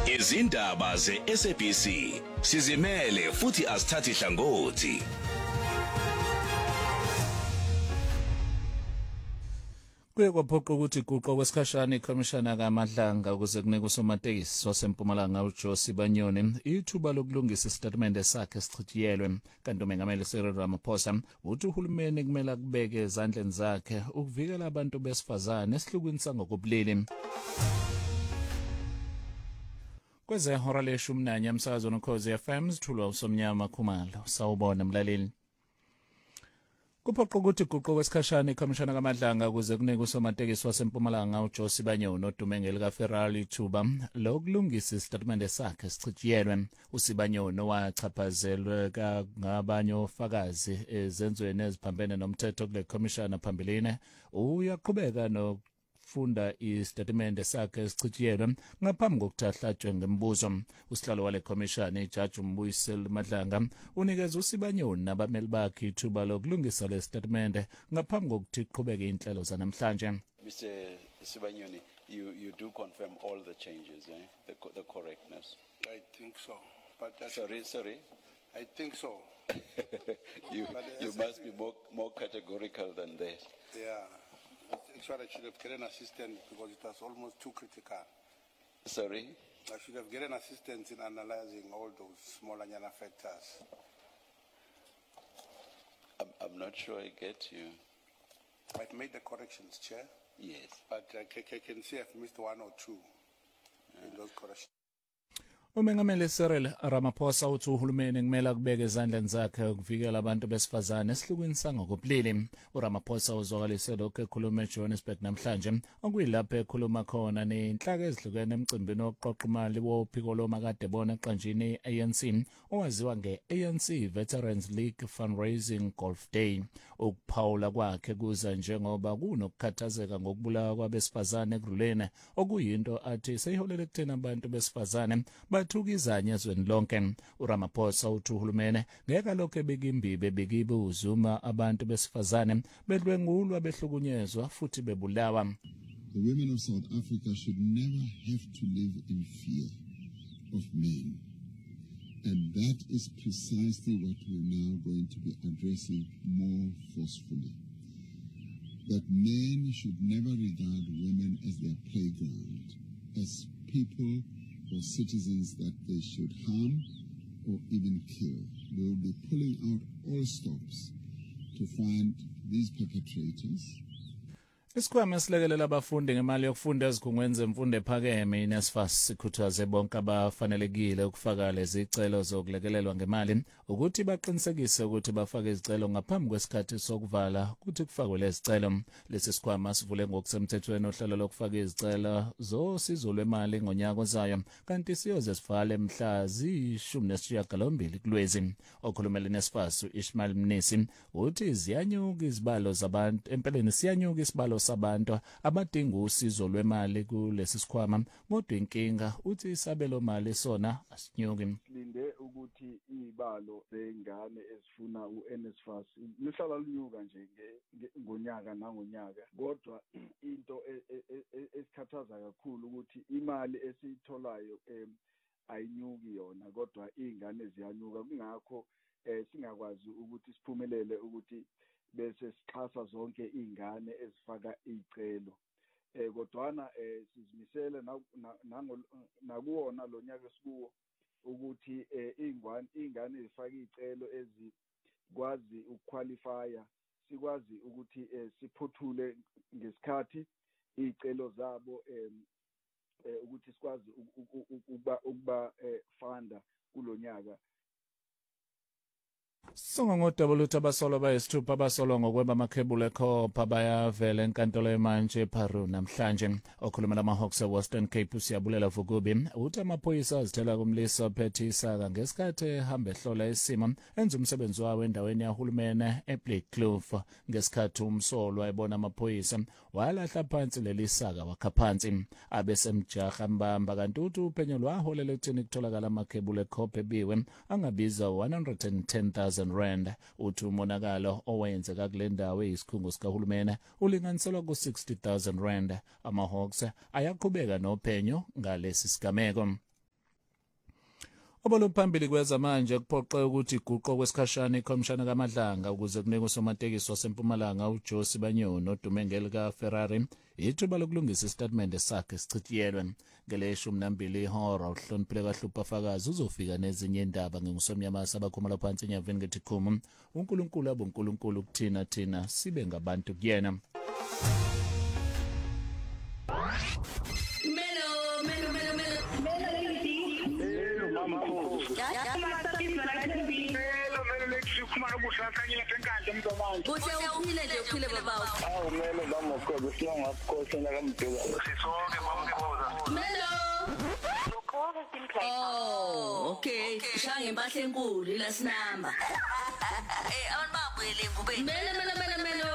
Izindaba ze-SABC sizimele futhi asithathi hlangothi. Kuye kwaphoqa ukuthi iguqo kwesikhashana ikhomishana kaMadlanga ukuze kunike usomatekisi waseMpumalanga uJoe Sibanyoni ithuba lokulungisa isitatimende sakhe esichithiyelwe. Kanti umengameli Cyril Ramaphosa uthi uhulumeni kumele akubeke ezandleni zakhe ukuvikela abantu besifazane esihlukweni sangokobulili. Kweze hora le-11 emsakazweni Ukhozi FM sithulwa uSomnyama Khumalo. Sawubona mlaleli. Kuphoqa ukuthi iguqo kwesikhashana ikhomishana kaMadlanga ukuze kunike usomatekisi waseMpumalanga uJoe Sibanyoni odume ngelikaFederal ithuba lokulungisa isitatimende sakhe esichithiyelwe. USibanyoni wachaphazelwe ngabanye ofakazi ezenzweni eziphambene nomthetho kule khomishana phambilini. Uyaqhubeka funda isitatimende sakhe esichithiyelwe ngaphambi kokuthi ahlatshwe ngemibuzo. Usihlalo wale khomishana ijaji uMbuyiseli Madlanga unikeza uSibanyoni nabameli bakhe ithuba lokulungisa le sitatimende ngaphambi kokuthi iqhubeke inhlelo zanamhlanje. Mr. Sibanyoni, you do confirm all the changes, the correctness? I think so. But Sorry? I think so. You must be more categorical than that. Yeah. Actually, I should have gotten assistance because it was almost too critical. Sorry? I should have gotten assistance in analyzing all those smaller factors. I'm not sure I get you. I've made the corrections, Chair. Yes. But I can see I've missed one or two in those corrections. Umengameli Cyril Ramaphosa uthi uhulumeni kumele akubeke ezandleni zakhe ukuvikela abantu besifazane esihlukweni sangokobulili. uRamaphosa uzwakalise lokho ekhuluma eJohannesburg namhlanje okuyilapho ekhuluma khona nenhlaka ezihlukene emcimbini wokuqoqa imali wophiko lomakade bona eqanjini ANC owaziwa nge-ANC Veterans League Fundraising Golf Day. Ukuphawula kwakhe kuza njengoba kunokukhathazeka ngokubulawa kwabesifazane ekudluleni okuyinto athi seyiholele ekutheni abantu besifazane bathukizanye ezweni lonke. uRamaphosa uthi uhulumeni ngeke lokho ebekimbibe ebekibuzuma abantu besifazane bedlwengulwa behlukunyezwa futhi bebulawa. The women of South Africa should never have to live in fear of men. And that is precisely what we're now going to be addressing more forcefully. That men should never regard women as their playground, as people or citizens that they should harm or even kill. We will be pulling out all stops to find these perpetrators. Isikhwama esilekelela abafundi ngemali yokufunda ezikhungweni zemfundo ephakeme iNSFAS sikhuthaze bonke abafanelekile ukufaka lezi zicelo zokulekelelwa ngemali ukuthi baqinisekise ukuthi bafake izicelo ngaphambi kwesikhathi sokuvala ukuthi kufakwe lezi zicelo. Lesi sikhwama sivule ngokusemthethweni ohlelo lokufaka izicelo zosizo lwemali ngonyaka ozayo kanti siyoze sivale mhla zi-18 kuLwezi. Okhulumela iNSFAS uIshmael Mnisi uthi ziyanyuka izibalo zabantu empeleni siyanyuka isibalo sabantu abadinga usizo lwemali kulesi sikhwama kodwa inkinga uthi isabelo mali sona asinyuki. Linde ukuthi izibalo zengane ezifuna uNSFAS lihlala linyuka nje ngonyaka nangonyaka kodwa into esikhathaza kakhulu ukuthi imali esiyitholayo ayinyuki yona kodwa izingane ziyanyuka kungakho singakwazi ukuthi siphumelele ukuthi bese sixhasa zonke izingane ezifaka izicelo kodwana sizimisele nakuwona lo nyaka esikuwo ukuthi izingane ezifaka izicelo ezikwazi ukuqualifya sikwazi ukuthi siphothule ngesikhathi izicelo zabo ukuthi sikwazi ukuba funda kulonyaka. Songongodaba lutho abasolwa bayisithupha abasolwa ngokweba amakhebula ekhopha bayavela enkantolo yemanje eParu namhlanje. Okhuluma lamaHawks eWestern Cape usiyabulela Vukubi uthi amaphoyisa azithela kumlisa ophethe isaka ngesikhathi ehamba ehlola isimo enza umsebenzi wawo endaweni yahulumene eBlackcliff. Ngesikhathi umsolwa ebona amaphoyisa walahla phansi leli saka wakha phansi abesemjaha mbamba kanti uthi uphenyo lwaholela ekutheni kutholakala amakhebula ekhopha ebiwe angabiza 110,000 rand. Uthi umonakalo owenzeka kule ndawo eyisikhungo sikahulumene ulinganiselwa ku-60,000 rand. AmaHawks ayaqhubeka nophenyo ngalesi sigameko. Oboluphambili kweza manje kuphoqe ukuthi iguqo kwesikhashana ikhomishana kaMadlanga ukuze kunikwe usomatekisi waseMpumalanga uJoe Sibanyoni odume ngelika Ferrari ithuba lokulungisa istatement sakhe sichithiyelwe ngeleshumi nambili ihora. Uhloniphile kaHlupha Fakazi uzofika nezinye indaba ngengusomnyama sabakhumula phansi enyaveni ngeTikhumu. uNkulunkulu aboNkulunkulu kuthina thina sibe ngabantu kuyena. Oh, okay. Shanga impahla enkulu ilasinamba. Abantu babuyele ngube. Melo.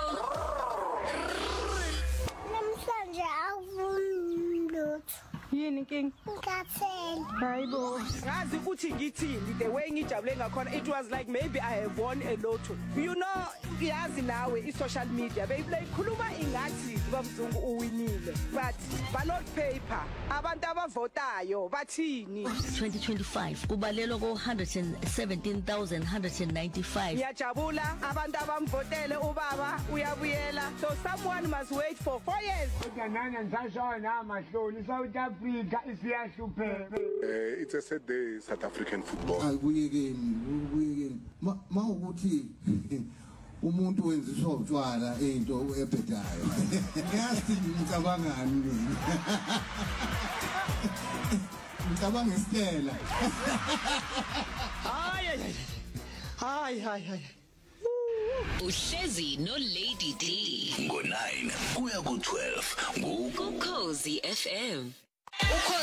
Namhlanje awumlutho. Yini king? Ngikathela. Hayibo. Ngazi ukuthi ngithini the way ngijabule ngakhona it was like maybe I have won a lotto. You know, yazi nawe I-social media beyikhuluma ingathi babuzungu uwinile but ballot paper abantu abavotayo bathini 2025 kubalelwa ko 117,195. Ngiyajabula abantu abamvotele ubaba uyabuyela so someone must wait for 4 years. Nana ngisashona amahloni South Africa isiyahlupheka. It's a sad day South African football. Ayibuyekeni mawukuthi umuntu wenza isotshwala into ebhedayo. Ngiyazi ngicabangani mina. Ngicabanga Stella. Hayi. Uhlezi no Lady D. Ngo 9 kuya ku 12 Ukhozi FM.